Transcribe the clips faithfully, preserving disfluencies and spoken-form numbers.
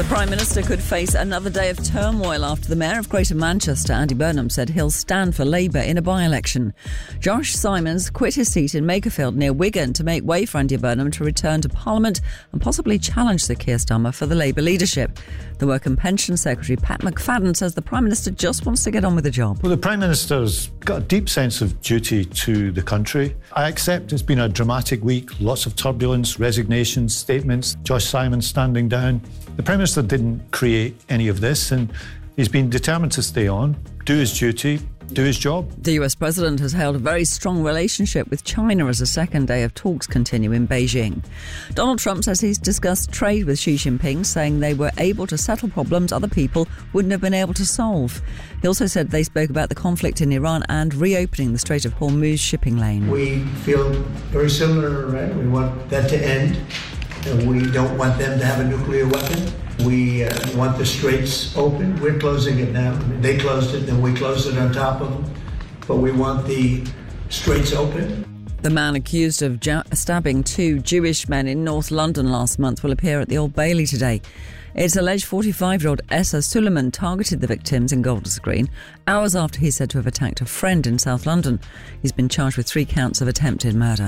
Prime Minister could face another day of turmoil after the Mayor of Greater Manchester, Andy Burnham, said he'll stand for Labour in a by-election. Josh Simons quit his seat in Makerfield near Wigan to make way for Andy Burnham to return to Parliament and possibly challenge Sir Keir Starmer for the Labour leadership. The Work and Pension Secretary Pat McFadden says the Prime Minister just wants to get on with the job. Well, the Prime Minister's got a deep sense of duty to the country. I accept it's been a dramatic week, lots of turbulence, resignations, statements, Josh Simons standing down. The Prime Minister didn't create any of this, and he's been determined to stay on, do his duty, do his job. The U S President has held a very strong relationship with China as a second day of talks continue in Beijing. Donald Trump says he's discussed trade with Xi Jinping, saying they were able to settle problems other people wouldn't have been able to solve. He also said they spoke about the conflict in Iran and reopening the Strait of Hormuz shipping lane. We feel very similar, right? We want that to end. And we don't want them to have a nuclear weapon. We uh, want the straits open. We're closing it now. They closed it, then we closed it on top of them. But we want the straits open. The man accused of ja- stabbing two Jewish men in North London last month will appear at the Old Bailey today. It's alleged forty-five-year-old Essa Suleiman targeted the victims in Golders Green hours after he's said to have attacked a friend in South London. He's been charged with three counts of attempted murder.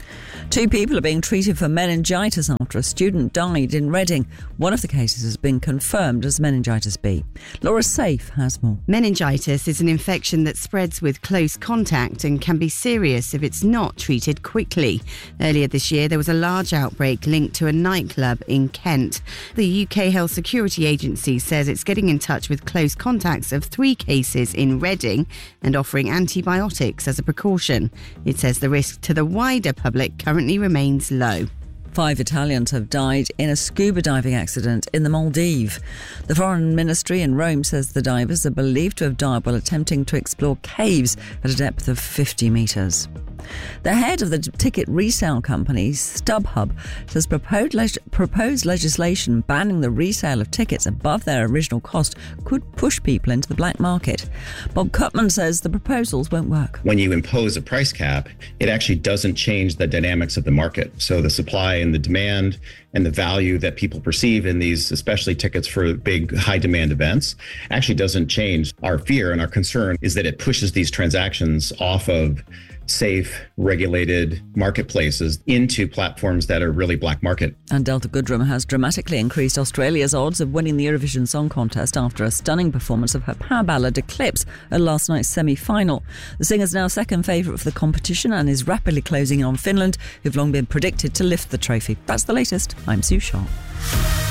Two people are being treated for meningitis after a student died in Reading. One of the cases has been confirmed as meningitis B. Laura Safe has more. Meningitis is an infection that spreads with close contact and can be serious if it's not treated quickly. Earlier this year, there was a large outbreak linked to a nightclub in Kent. The U K Health Security Agency says it's getting in touch with close contacts of three cases in Reading and offering antibiotics as a precaution. It says the risk to the wider public currently remains low. Five Italians have died in a scuba diving accident in the Maldives. The Foreign Ministry in Rome says the divers are believed to have died while attempting to explore caves at a depth of fifty metres. The head of the ticket resale company, StubHub, says proposed, leg- proposed legislation banning the resale of tickets above their original cost could push people into the black market. Bob Cutman says the proposals won't work. When you impose a price cap, it actually doesn't change the dynamics of the market. So the supply and the demand and the value that people perceive in these, especially tickets for big high demand events, actually doesn't change. Our fear and our concern is that it pushes these transactions off of safe, regulated marketplaces into platforms that are really black market. And Delta Goodrem has dramatically increased Australia's odds of winning the Eurovision Song Contest after a stunning performance of her power ballad Eclipse at last night's semi-final. The singer's now second favourite for the competition and is rapidly closing in on Finland, who've long been predicted to lift the trophy. That's the latest. I'm Sue Shaw.